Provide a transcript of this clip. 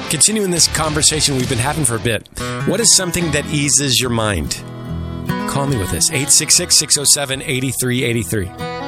Continuing this conversation we've been having for a bit, what is something that eases your mind? Call me with this, 866-607-8383.